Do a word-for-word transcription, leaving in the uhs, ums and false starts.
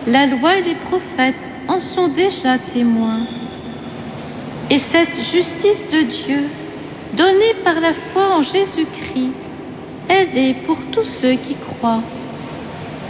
La loi et les prophètes en sont déjà témoins. Et cette justice de Dieu, donnée par la foi en Jésus-Christ, elle est pour tous ceux qui croient.